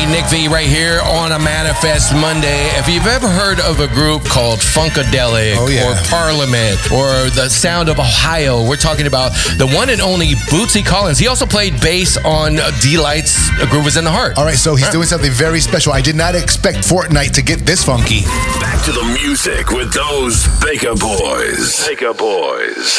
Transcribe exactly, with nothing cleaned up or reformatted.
Nick V right here on a Manifest Monday. If you've ever heard of a group called Funkadelic oh, yeah. or Parliament or the Sound of Ohio, we're talking about the one and only Bootsy Collins. He also played bass on D-Light's Groove Is in the Heart. All right, so he's huh? doing something very special. I did not expect Fortnite to get this funky. Back to the music with those Baker Boys. Baker Boys.